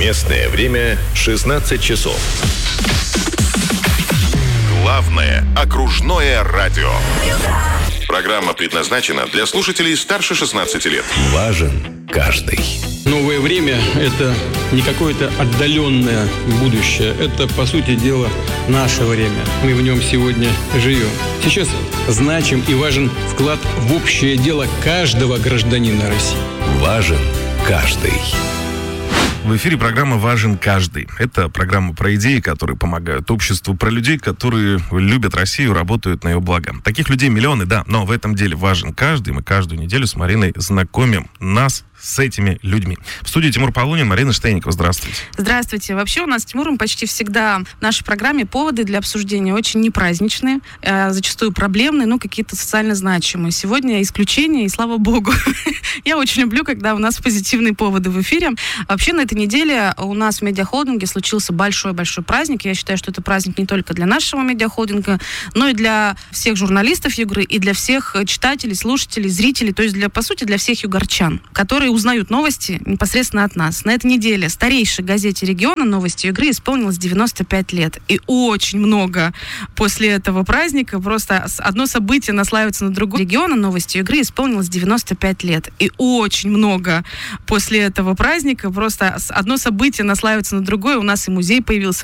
Местное время 16 часов. Главное окружное радио. Программа предназначена для слушателей старше 16 лет. Важен каждый. Новое время – это не какое-то отдаленное будущее. Это, по сути дела, наше время. Мы в нем сегодня живем. Сейчас значим и важен вклад в общее дело каждого гражданина России. Важен каждый. В эфире программа «Важен каждый». Это программа про идеи, которые помогают обществу, про людей, которые любят Россию, работают на ее благо. Таких людей миллионы, да, но в этом деле важен каждый. Мы каждую неделю с Мариной знакомим нас с этими людьми. В студии Тимур Полунин, Марина Штейникова. Здравствуйте. Здравствуйте. Вообще у нас с Тимуром почти всегда в нашей программе поводы для обсуждения очень непраздничные, зачастую проблемные, но какие-то социально значимые. Сегодня исключение, и слава богу. Я очень люблю, когда у нас позитивные поводы в эфире. Вообще на этой неделе у нас в медиахолдинге случился большой-большой праздник. Я считаю, что это праздник не только для нашего медиахолдинга, но и для всех журналистов Югры, и для всех читателей, слушателей, зрителей, то есть, по сути, для всех югорчан, которые узнают новости непосредственно от нас. На этой неделе старейшей газете региона «Новости Югры» исполнилось 95 лет. И очень много после этого праздника, просто одно событие наслаивается на другое. Региона «Новости Югры» исполнилось 95 лет. И очень много после этого праздника, просто одно событие наслаивается на другое. У нас и музей появился